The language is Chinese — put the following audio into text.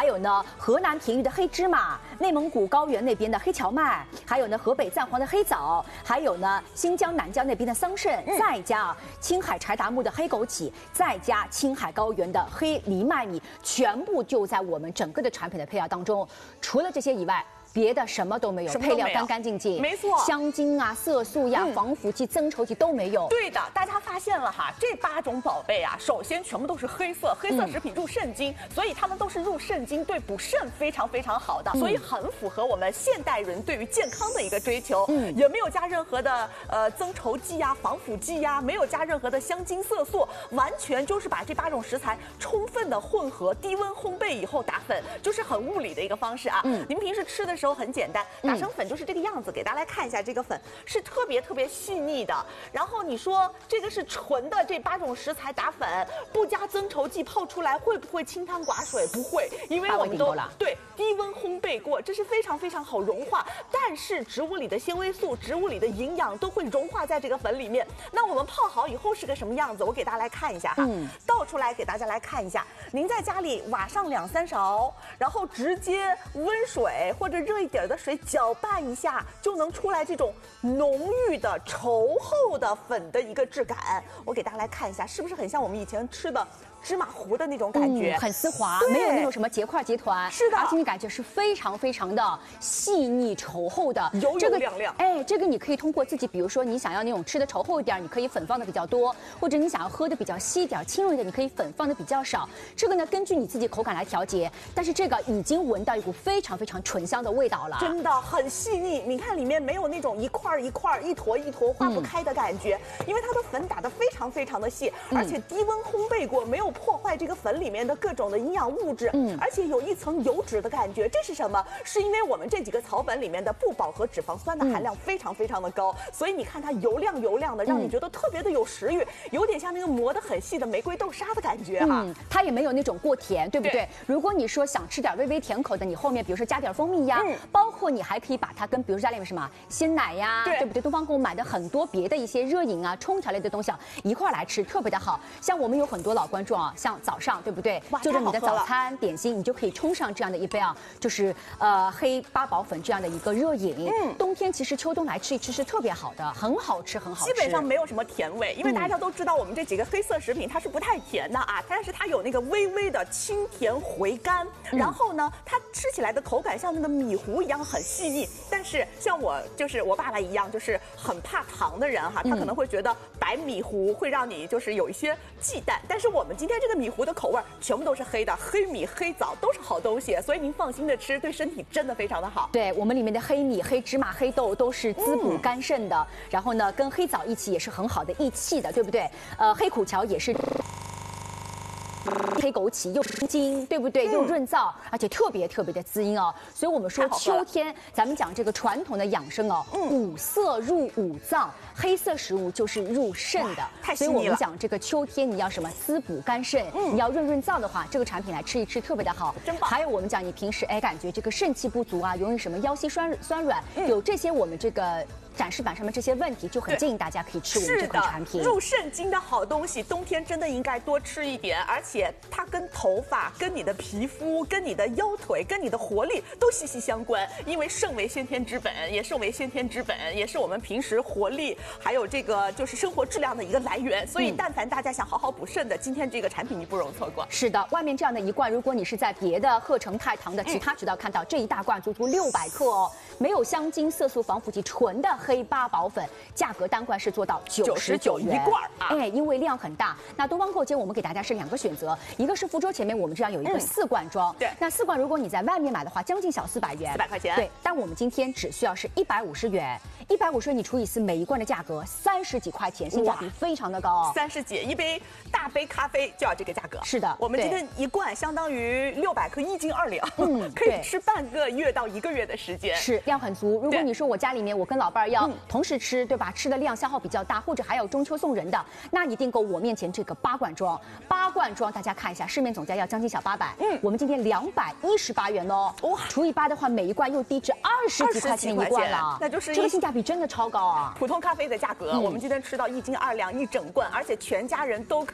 还有呢河南平舆的黑芝麻，内蒙古高原那边的黑荞麦，还有呢河北赞皇的黑枣，还有呢新疆南疆那边的桑葚，再加青海柴达木的黑枸杞，再加青海高原的黑藜麦米，全部就在我们整个的产品的配料当中。除了这些以外，别的什么都没有，配料干干净净， 没错， 香精啊、色素呀、防腐剂、增稠剂都没有。 对的，大家发现了哈，这8种宝贝啊，首先全部都是黑色，黑色食品入肾经，所以它们都是入肾经，对补肾非常非常好的，所以很符合我们现代人对于健康的一个追求。也没有加任何的增稠剂呀、防腐剂呀，没有加任何的香精色素，完全就是把这8种食材充分的混合，低温烘焙以后打粉，就是很物理的一个方式啊。您平时吃的时候很简单，打成粉就是这个样子。给大家来看一下，这个粉是特别特别细腻的。然后你说这个是纯的这8种食材打粉，不加增稠剂泡出来会不会清汤寡水？不会，因为我们都对低温烘焙过，这是非常非常好融化。但是植物里的纤维素、植物里的营养都会融化在这个粉里面。那我们泡好以后是个什么样子？我给大家来看一下哈，倒出来给大家来看一下。您在家里挖上2、3勺，然后直接温水或者热一点的水搅拌一下，就能出来这种浓郁的稠厚的粉的一个质感。我给大家来看一下，是不是很像我们以前吃的芝麻糊的那种感觉， 很丝滑，没有那种什么结块结团。 是的， 而且你感觉是非常非常的细腻稠厚的， 油油亮亮。 哎，这个你可以通过自己，比如说你想要那种吃的稠厚一点，你可以粉放的比较多，或者你想要喝的比较稀一点、轻柔一点，你可以粉放的比较少。这个呢，根据你自己口感来调节。但是这个已经闻到一股非常非常醇香的味道了， 真的很细腻。你看里面没有那种一块一块、一坨一坨化不开的感觉，因为它的粉打得非常非常的细，而且低温烘焙过，没有破坏这个粉里面的各种的营养物质，而且有一层油脂的感觉。这是什么？是因为我们这几个草本里面的不饱和脂肪酸的含量非常非常的高，所以你看它油亮油亮的，让你觉得特别的有食欲，有点像那个磨得很细的玫瑰豆沙的感觉哈。 它也没有那种过甜，对不对？如果你说想吃点微微甜口的，你后面比如说加点蜂蜜呀，包括你还可以把它跟比如说加点什么鲜奶呀，对不对？东方给我买的很多别的一些热饮啊、冲调类的东西一块来吃，特别的好。像我们有很多老观众啊，像早上对不对？就着你的早餐点心，你就可以冲上这样的一杯啊，就是黑八宝粉这样的一个热饮。冬天其实秋冬来吃一吃是特别好的，很好吃，很好吃。 基本上没有什么甜味，因为大家都知道我们这几个黑色食品它是不太甜的啊，但是它有那个微微的清甜回甘。然后呢，它吃起来的口感像那个米糊一样很细腻。但是像我就是我爸爸一样，就是很怕糖的人哈，他可能会觉得白米糊会让你就是有一些忌惮。但是我们今天这个米糊的口味全部都是黑的，黑米、黑枣都是好东西，所以您放心的吃，对身体真的非常的好。 对，我们里面的黑米、黑芝麻、黑豆都是滋补肝肾的，然后呢，跟黑枣一起也是很好的益气的，对不对？黑苦荞也是。黑枸杞又精，对不对？又润燥，而且特别特别的滋阴哦。所以我们说秋天，咱们讲这个传统的养生哦，五色入五脏，黑色食物就是入肾的。所以我们讲这个秋天，你要什么滋补肝肾，你要润燥的话，这个产品来吃一吃特别的好。 真棒！ 还有我们讲你平时感觉这个肾气不足啊，容易什么腰膝酸软，有这些我们这个。展示板上面这些问题，就很建议大家可以吃我们这款产品。 入肾经的好东西，冬天真的应该多吃一点，而且它跟头发、跟你的皮肤、跟你的腰腿、跟你的活力都息息相关。因为肾为先天之本，也是为先天之本，也是我们平时活力还有这个就是生活质量的一个来源。所以，但凡大家想好好补肾的，今天这个产品你不容错过。 是的，外面这样的一罐，如果你是在别的鹤城太堂的其他渠道看到，这一大罐足足600克哦，没有香精、色素、防腐剂，纯的黑八宝粉，价格单罐是做到99元一罐啊！ 哎，因为量很大。那东方购街我们给大家是2个选择，一个是福州前面我们这样有一个4罐装， 对， 那4罐如果你在外面买的话，将近小400元 ，400块钱， 对。但我们今天只需要是150元，150元你除以4，每一罐的价格30几块钱，性价比非常的高哦。 30几，一杯大杯咖啡就要这个价格。 是的， 我们今天一罐相当于600克，1斤2两，可以吃半个月到1个月的时间， 是量很足。如果你说我家里面我跟老伴儿要同时吃，对吧？吃的量消耗比较大，或者还有中秋送人的，那一定够我面前这个8罐装。8罐装，大家看一下，市面总价要将近小800，我们今天218元哦。哇，除以8的话，每一罐又低至20几块钱一罐了， 那就是这个性价比真的超高啊！ 普通咖啡的价格，我们今天吃到1斤2两1整罐，而且全家人都。